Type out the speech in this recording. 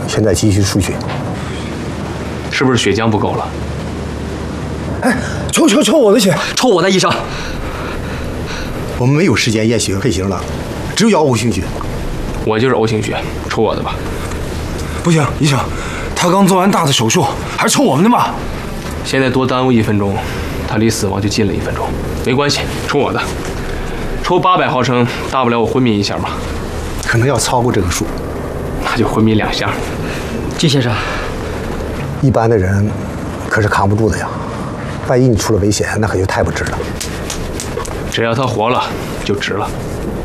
现在继续输血。 是不是血浆不够了？ 哎，抽我的血！ 抽我的，医生。 我们没有时间验血配型了，只有要 O 型血。 我就是 O 型血，抽我的吧。 不行，医生，他刚做完大的手术，还是抽我们的吧。 现在多耽误1分钟，他离死亡就近了1分钟。没关系，抽我的。抽800毫升，大不了我昏迷一下嘛。 可能要超过这个数。 那就昏迷2下。 金先生， 一般的人可是扛不住的呀。万一你出了危险，那可就太不值了。 只要他活了，就值了。